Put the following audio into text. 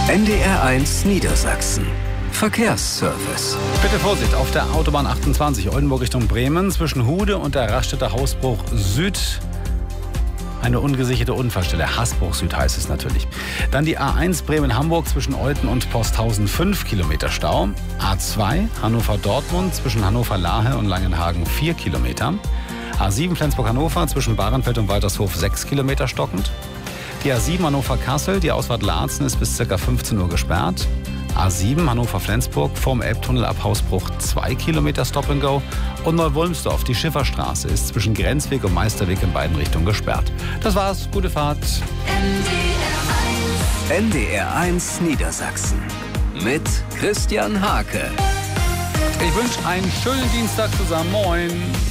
NDR1 Niedersachsen. Verkehrsservice. Bitte Vorsicht auf der Autobahn 28 Oldenburg Richtung Bremen zwischen Hude und der Raststätter Hausbruch Süd. Eine ungesicherte Unfallstelle. Hasbruch Süd heißt es natürlich. Dann die A1 Bremen-Hamburg zwischen Olten und Posthausen 5 Kilometer Stau. A2 Hannover-Dortmund zwischen Hannover-Lahe und Langenhagen 4 Kilometer. A7 Flensburg-Hannover zwischen Bahrenfeld und Waltershof 6 Kilometer stockend. Die A7 Hannover-Kassel, die Ausfahrt Laatzen ist bis ca. 15 Uhr gesperrt. A7 Hannover-Flensburg vorm Elbtunnel ab Hausbruch 2 Kilometer Stop and Go. Und Neuwulmsdorf, die Schifferstraße, ist zwischen Grenzweg und Meisterweg in beiden Richtungen gesperrt. Das war's, gute Fahrt. NDR1 Niedersachsen mit Christian Hake. Ich wünsche einen schönen Dienstag zusammen. Moin.